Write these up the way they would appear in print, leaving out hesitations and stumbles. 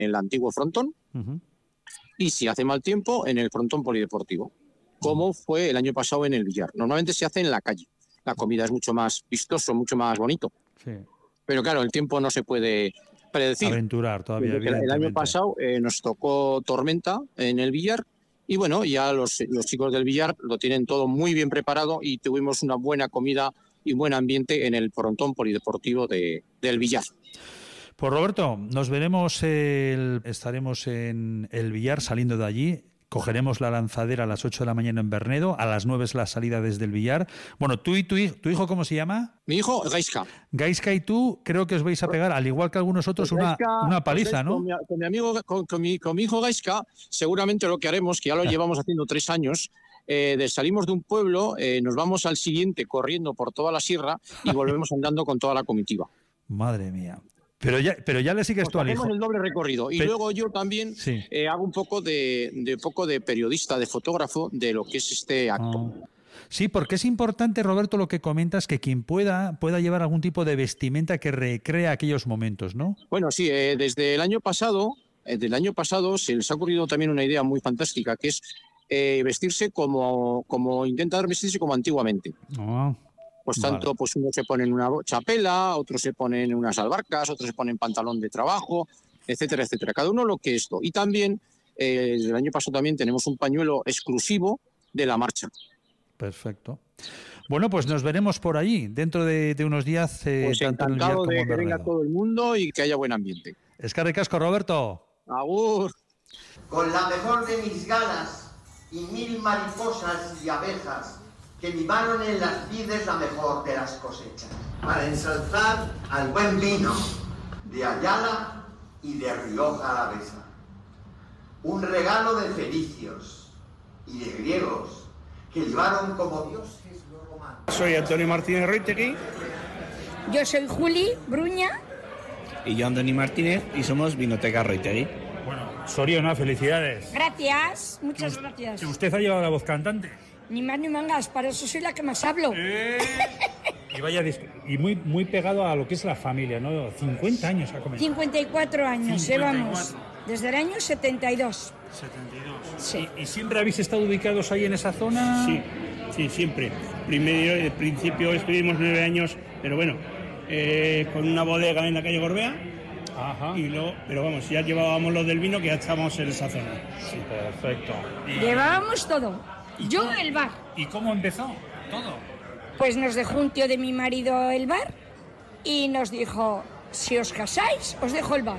el antiguo frontón, y si hace mal tiempo, en el frontón polideportivo, como fue el año pasado en el Villar. Normalmente se hace en la calle. La comida es mucho más vistoso, mucho más bonito. Sí. Pero claro, el tiempo no se puede predecir. Aventurar todavía, el año pasado nos tocó tormenta en el Villar, y bueno, ya los chicos del Villar lo tienen todo muy bien preparado y tuvimos una buena comida y buen ambiente en el frontón polideportivo del Villar. Pues Roberto, nos veremos, estaremos en el Villar saliendo de allí. Cogeremos la lanzadera a las 8 de la mañana en Bernedo, a las 9 es la salida desde el Villar. Bueno, tú y tu hijo, ¿cómo se llama? Mi hijo, Gaiska. Gaiska y tú creo que os vais a pegar, al igual que algunos otros, pues una paliza, ¿no? Con mi hijo Gaiska, seguramente lo que haremos, que ya lo llevamos haciendo 3 años, salimos de un pueblo, nos vamos al siguiente corriendo por toda la sierra y volvemos andando con toda la comitiva. Madre mía. Pero ya le sigues tú al hijo. Hacemos el doble recorrido. Y luego yo también hago un poco de periodista, de fotógrafo de lo que es este acto. Sí, porque es importante, Roberto, lo que comentas, que quien pueda llevar algún tipo de vestimenta que recree aquellos momentos, ¿no? Bueno, sí, desde el año pasado se les ha ocurrido también una idea muy fantástica, que es vestirse como intentar vestirse como antiguamente. Pues tanto, pues unos se ponen una chapela, otros se ponen unas albarcas, otros se ponen pantalón de trabajo, etcétera, etcétera. Cada uno lo que esto. Y también, desde el año pasado también tenemos un pañuelo exclusivo de la marcha. Perfecto. Bueno, pues nos veremos por allí, dentro de unos días. Pues encantado de que venga todo el mundo y que haya buen ambiente. Eskerrik asko, Roberto. Agur. Con la mejor de mis ganas y 1000 mariposas y abejas que limaron en las vides la mejor de las cosechas, para ensalzar al buen vino de Ayala y de Rioja Alavesa. Un regalo de felicios y de griegos que limaron como dioses los romanos. Soy Antonio Martínez Reutegui. Yo soy Juli Bruña. Y yo Andoni Martínez y somos Vinoteca Reutegui. Bueno, Soriona, felicidades. Gracias, muchas gracias. Que usted ha llevado la voz cantante. Ni más ni mangas, para eso soy la que más hablo. Y muy pegado a lo que es la familia, ¿no? 50 años ha comenzado. 54 años 54. Llevamos, desde el año 72. 72. Sí. ¿Y siempre habéis estado ubicados ahí en esa zona? Sí, siempre. Primero, al principio estuvimos 9 años, pero bueno, con una bodega en la calle Gorbea. Ajá. Y luego, pero vamos, ya llevábamos lo del vino, que ya estábamos en esa zona. Sí, perfecto. Llevábamos todo. Yo el bar. ¿Y cómo empezó todo? Pues nos dejó un tío de mi marido el bar y nos dijo, si os casáis, os dejo el bar.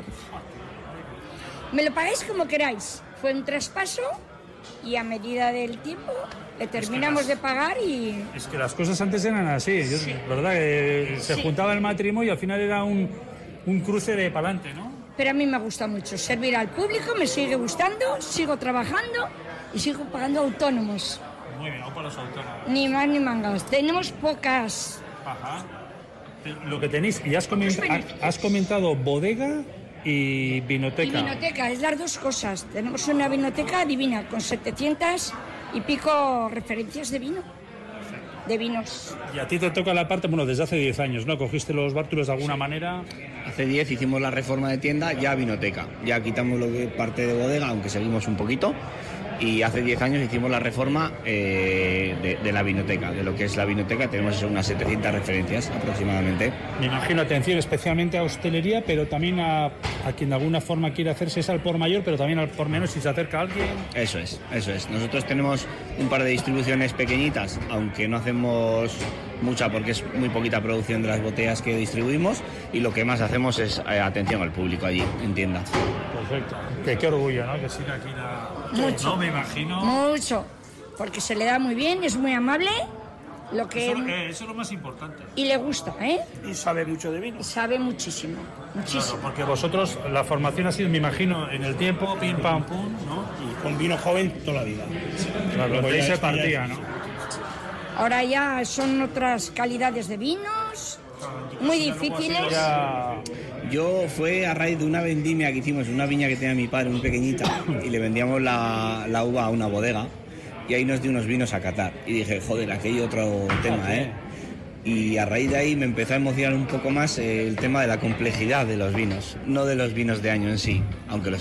Me lo pagáis como queráis. Fue un traspaso y a medida del tiempo le terminamos de pagar y... Es que las cosas antes eran así, ¿verdad? Que se juntaba el matrimonio y al final era un cruce de pa'lante, ¿no? Pero a mí me gusta mucho servir al público, me sigue gustando, sigo trabajando y sigo pagando autónomos. Muy bien, o para los autónomos. Ni más ni mangas. Tenemos pocas. Ajá. Lo que tenéis, y has comentado bodega y vinoteca. Y vinoteca, es las dos cosas. Tenemos una vinoteca divina con 700 y pico referencias de vino. De vinos. Y a ti te toca la parte, bueno, desde hace 10 años, ¿no? ¿Cogiste los bártulos de alguna manera? Hace 10 hicimos la reforma de tienda, ya vinoteca. Ya quitamos lo que parte de bodega, aunque seguimos un poquito. Y hace 10 años hicimos la reforma de la vinoteca. De lo que es la vinoteca tenemos unas 700 referencias aproximadamente. Me imagino atención especialmente a hostelería, pero también a quien de alguna forma quiere hacerse es al por mayor, pero también al por menor si se acerca a alguien. Eso es. Nosotros tenemos un par de distribuciones pequeñitas, aunque no hacemos mucha porque es muy poquita producción de las botellas que distribuimos, y lo que más hacemos es atención al público allí en tienda. Perfecto. Qué orgullo, ¿no? Que siga aquí la... Mucho. No, me imagino. Mucho. Porque se le da muy bien, es muy amable. Lo que... Eso es lo más importante. Y le gusta, ¿eh? Y sabe mucho de vino. Sabe muchísimo. Muchísimo. Claro, porque vosotros, la formación ha sido, me imagino, en el tiempo, pim, pam, pum, ¿no? Y con vino joven toda la vida. Claro, pues ahí se partía, ¿no? Ahora ya son otras calidades de vinos, muy difíciles. Yo fue a raíz de una vendimia que hicimos en una viña que tenía mi padre, muy pequeñita, y le vendíamos la uva a una bodega, y ahí nos dio unos vinos a catar. Y dije, joder, aquí hay otro tema, ¿eh? Y a raíz de ahí me empezó a emocionar un poco más el tema de la complejidad de los vinos, no de los vinos de año en sí, aunque los